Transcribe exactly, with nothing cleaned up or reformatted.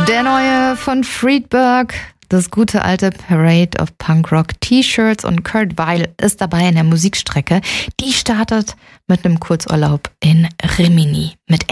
Der neue von Friedberg, das gute alte Parade of Punk Rock T-Shirts, und Kurt Weill ist dabei in der Musikstrecke. Die startet mit einem Kurzurlaub in Rimini mit